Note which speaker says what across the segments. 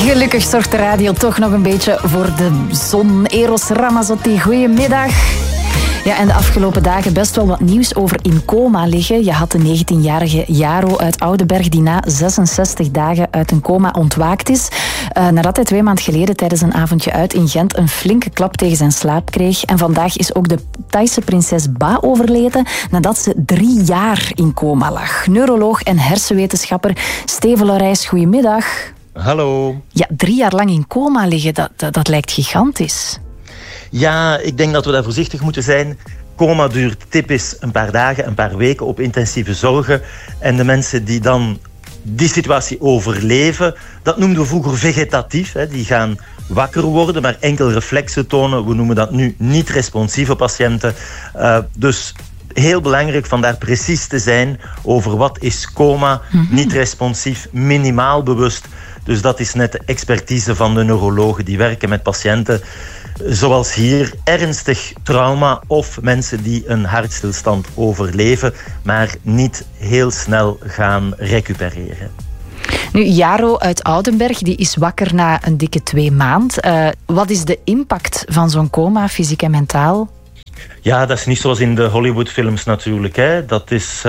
Speaker 1: Gelukkig zorgt de radio toch nog een beetje voor de zon. Eros Ramazzotti, goedemiddag. Ja, en de afgelopen dagen best wel wat nieuws over in coma liggen. Je had de 19-jarige Jaro uit Oudenberg die na 66 dagen uit een coma ontwaakt is. Nadat hij 2 maanden geleden tijdens een avondje uit in Gent een flinke klap tegen zijn slaap kreeg. En vandaag is ook de Thaise prinses Ba overleden nadat ze 3 jaar in coma lag. Neuroloog en hersenwetenschapper Steven Laurijs, goedemiddag.
Speaker 2: Hallo.
Speaker 1: Ja, 3 jaar lang in coma liggen, dat lijkt gigantisch.
Speaker 2: Ja, ik denk dat we daar voorzichtig moeten zijn. Coma duurt typisch een paar dagen, een paar weken op intensieve zorgen. En de mensen die dan die situatie overleven, dat noemden we vroeger vegetatief. Die gaan wakker worden, maar enkel reflexen tonen. We noemen dat nu niet-responsieve patiënten. Dus heel belangrijk vandaar precies te zijn over wat is coma, niet-responsief, minimaal bewust. Dus dat is net de expertise van de neurologen die werken met patiënten zoals hier, ernstig trauma of mensen die een hartstilstand overleven, maar niet heel snel gaan recupereren.
Speaker 1: Nu, Jaro uit Oudenberg die is wakker na een dikke 2 maanden. Wat is de impact van zo'n coma, fysiek en mentaal?
Speaker 2: Ja, dat is niet zoals in de Hollywoodfilms natuurlijk. Hè. Dat is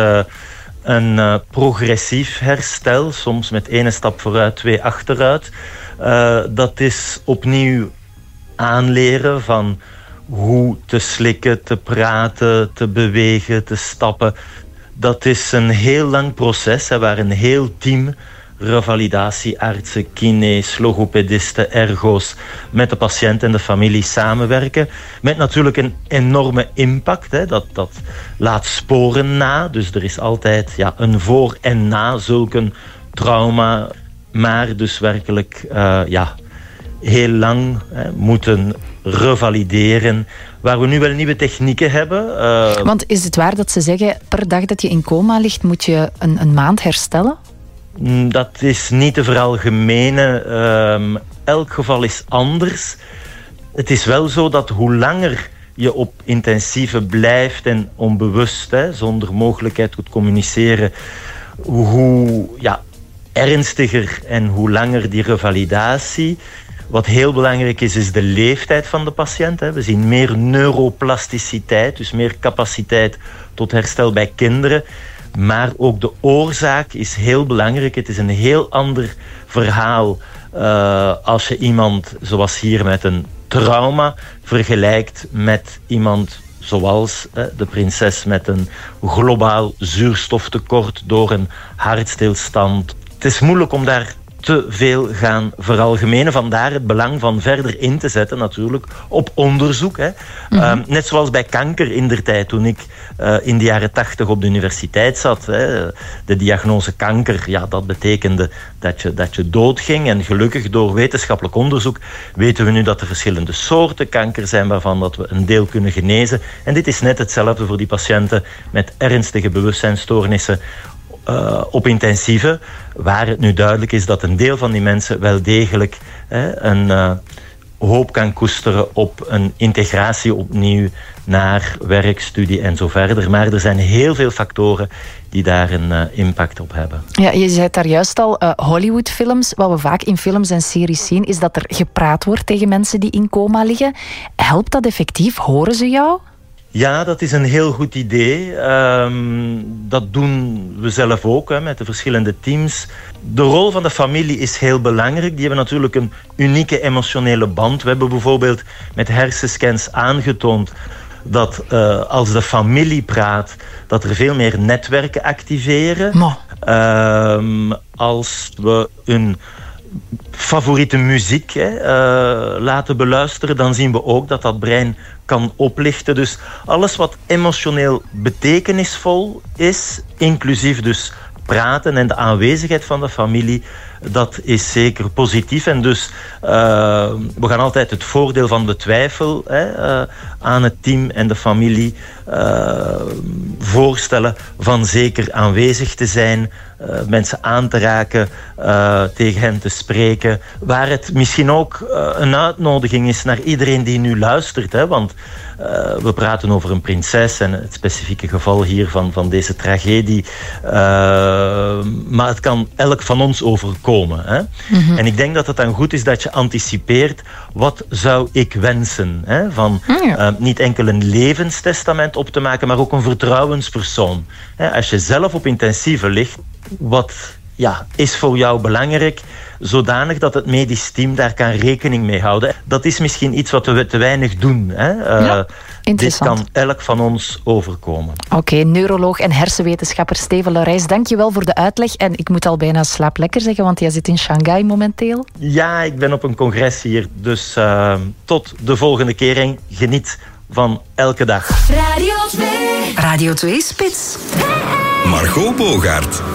Speaker 2: een progressief herstel, soms met 1 stap vooruit, 2 achteruit. Dat is opnieuw aanleren van hoe te slikken, te praten, te bewegen, te stappen. Dat is een heel lang proces waar een heel team, revalidatieartsen, kines, logopedisten, ergo's, met de patiënt en de familie samenwerken. Met natuurlijk een enorme impact. Hè. Dat laat sporen na. Dus er is altijd een voor en na zulk een trauma. Maar dus werkelijk heel lang moeten revalideren. Waar we nu wel nieuwe technieken hebben.
Speaker 1: Want is het waar dat ze zeggen, per dag dat je in coma ligt, moet je een maand herstellen?
Speaker 2: Dat is niet te veralgemenen. Elk geval is anders. Het is wel zo dat hoe langer je op intensieve blijft en onbewust, zonder mogelijkheid tot communiceren, hoe ernstiger en hoe langer die revalidatie. Wat heel belangrijk is de leeftijd van de patiënt. We zien meer neuroplasticiteit, dus meer capaciteit tot herstel bij kinderen. Maar ook de oorzaak is heel belangrijk. Het is een heel ander verhaal als je iemand, zoals hier, met een trauma vergelijkt met iemand zoals de prinses met een globaal zuurstoftekort door een hartstilstand. Het is moeilijk om daar te veel gaan veralgemenen. Vandaar het belang van verder in te zetten natuurlijk op onderzoek. Net zoals bij kanker indertijd, toen ik in de jaren 80 op de universiteit zat. De diagnose kanker, dat betekende dat je doodging. En gelukkig door wetenschappelijk onderzoek weten we nu dat er verschillende soorten kanker zijn waarvan dat we een deel kunnen genezen. En dit is net hetzelfde voor die patiënten met ernstige bewustzijnsstoornissen op intensieve, waar het nu duidelijk is dat een deel van die mensen wel degelijk een hoop kan koesteren op een integratie opnieuw naar werk, studie en zo verder. Maar er zijn heel veel factoren die daar een impact op hebben. Ja,
Speaker 1: je zei het daar juist al, Hollywoodfilms. Wat we vaak in films en series zien, is dat er gepraat wordt tegen mensen die in coma liggen. Helpt dat effectief? Horen ze jou?
Speaker 2: Ja, dat is een heel goed idee. Dat doen we zelf ook met de verschillende teams. De rol van de familie is heel belangrijk. Die hebben natuurlijk een unieke emotionele band. We hebben bijvoorbeeld met hersenscans aangetoond dat als de familie praat, dat er veel meer netwerken activeren. Als we een favoriete muziek laten beluisteren, dan zien we ook dat brein kan oplichten. Dus alles wat emotioneel betekenisvol is, inclusief dus praten en de aanwezigheid van de familie, dat is zeker positief. En dus we gaan altijd het voordeel van de twijfel aan het team en de familie voorstellen van zeker aanwezig te zijn mensen aan te raken, tegen hen te spreken. Waar het misschien ook een uitnodiging is naar iedereen die nu luistert. Hè? Want we praten over een prinses en het specifieke geval hier van deze tragedie. Maar het kan elk van ons overkomen. Hè? Mm-hmm. En ik denk dat het dan goed is dat je anticipeert, wat zou ik wensen? Hè? Van niet enkel een levenstestament op te maken, maar ook een vertrouwenspersoon. Hè? Als je zelf op intensieve ligt, wat is voor jou belangrijk, zodanig dat het medisch team daar kan rekening mee houden. Dat is misschien iets wat we te weinig doen. Hè? Dit kan elk van ons overkomen.
Speaker 1: Oké, neuroloog en hersenwetenschapper Steven Laurijs, dank je wel voor de uitleg. En ik moet al bijna slaap lekker zeggen, want jij zit in Shanghai momenteel.
Speaker 2: Ja, ik ben op een congres hier. Dus tot de volgende keer en geniet van elke dag.
Speaker 3: Radio 2. Radio 2 Spits.
Speaker 4: Margot Bogaert.